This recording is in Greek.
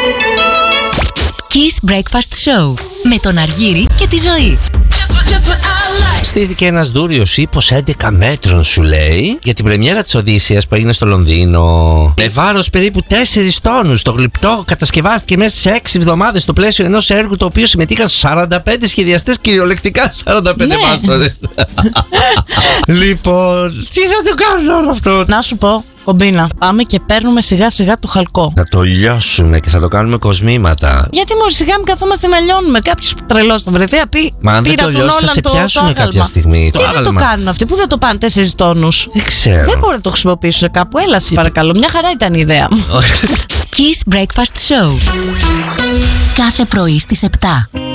Kiss Breakfast Show με τον Αργύρη και τη Ζωή. Στήθηκε ένας δούριος ύπος 11 μέτρων, σου λέει, για την πρεμιέρα της Οδύσσειας που έγινε στο Λονδίνο. Με βάρος περίπου 4 τόνους. Το γλυπτό κατασκευάστηκε μέσα σε 6 εβδομάδες στο πλαίσιο ενός έργου το οποίο συμμετείχαν 45 σχεδιαστές, κυριολεκτικά 45 μάστορες. Λοιπόν, τι θα το κάνουμε όλο αυτό? Να σου πω, κομπίνα, πάμε και παίρνουμε σιγά σιγά το χαλκό. Θα το λιώσουμε και θα το κάνουμε κοσμήματα. Γιατί μόλις σιγά μην καθόμαστε να λιώνουμε? Κάποιος τρελός θα βρεθεί, πει. Μα αν δεν το λιώσει, θα σε πιάσουν κάποια στιγμή. Τι θα το κάνουν αυτοί, πού θα το πάνε 4 τόνους? Δεν ξέρω. Δεν μπορώ να το χρησιμοποιήσω κάπου. Έλα, σε παρακαλώ. Μια χαρά ήταν η ιδέα μου. Kiss Breakfast Show. Κάθε πρωί στις 7.